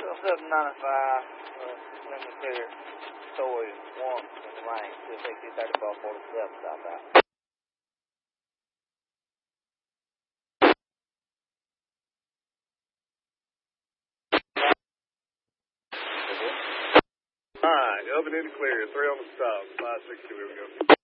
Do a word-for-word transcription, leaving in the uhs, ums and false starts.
seven ninety-five, uh, let me clear story one in the lane, two sixty, thirty-four, forty-seven, stop out. Alright, open in the clear, three on the stop, five sixty, here we go.